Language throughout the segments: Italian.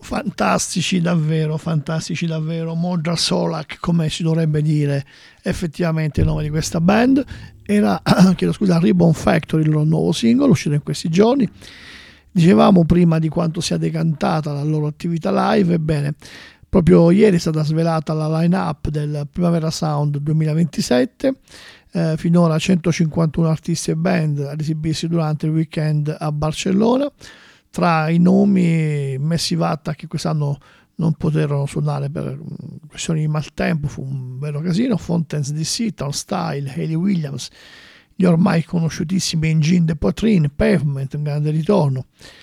Fantastici davvero, Modra Solak, come si dovrebbe dire effettivamente il nome di questa band. Era, chiedo scusa, Ribbon Factory, il loro nuovo singolo, uscito in questi giorni. Dicevamo prima di quanto sia decantata la loro attività live, ebbene, proprio ieri è stata svelata la line-up del Primavera Sound 2027, finora 151 artisti e band ad esibirsi durante il weekend a Barcellona. Tra i nomi Massive Attack, che quest'anno non poterono suonare per questioni di maltempo, fu un vero casino, Fontaines DC, Town Style, Hayley Williams, gli ormai conosciutissimi Engine de Poitrine, Pavement, un grande ritorno.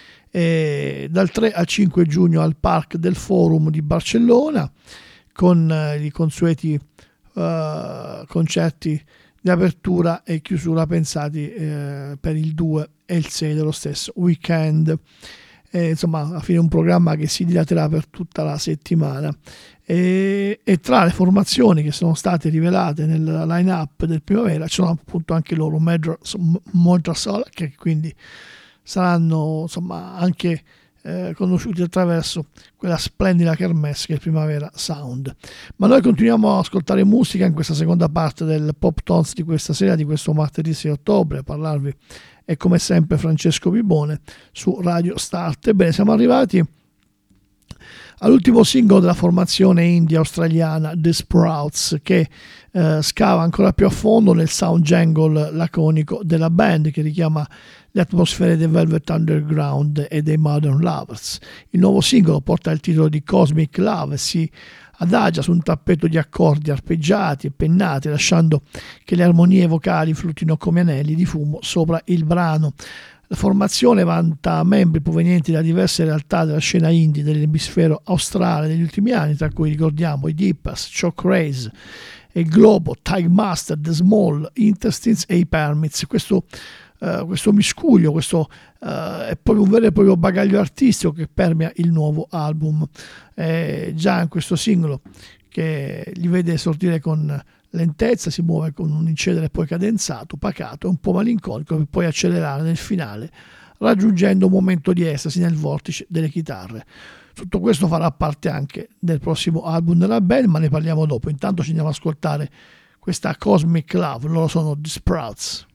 E dal 3 al 5 giugno al Parc del Forum di Barcellona, con i consueti concerti di apertura e chiusura pensati per il 2 e il 6 dello stesso weekend. Insomma, alla fine un programma che si dilaterà per tutta la settimana. E tra le formazioni che sono state rivelate nella line-up del Primavera ci sono appunto anche loro, Modra Sola, che quindi saranno insomma anche conosciuti attraverso quella splendida kermesse che è il Primavera Sound. Ma noi continuiamo a ascoltare musica in questa seconda parte del Pop Tones di questa sera, di questo martedì 6 ottobre. A parlarvi è come sempre Francesco Pibone su Radio Start. Ebbene, siamo arrivati all'ultimo singolo della formazione indie australiana The Sprouts, che scava ancora più a fondo nel sound jungle laconico della band, che richiama le atmosfere dei Velvet Underground e dei Modern Lovers. Il nuovo singolo porta il titolo di Cosmic Love e si adagia su un tappeto di accordi arpeggiati e pennati, lasciando che le armonie vocali fluttino come anelli di fumo sopra il brano. La formazione vanta membri provenienti da diverse realtà della scena indie dell'emisfero australe degli ultimi anni, tra cui ricordiamo i Deepers, Shock Rays, il Globo, Tide Master, The Small, Intestines e i Permits. Questo miscuglio, è proprio un vero e proprio bagaglio artistico che permea il nuovo album. Già in questo singolo, che li vede esordire con lentezza, si muove con un incedere poi cadenzato, pacato e un po' malinconico, per poi accelerare nel finale, raggiungendo un momento di estasi nel vortice delle chitarre. Tutto questo farà parte anche del prossimo album della band, ma ne parliamo dopo. Intanto ci andiamo ad ascoltare questa Cosmic Love. Loro sono The Sprouts.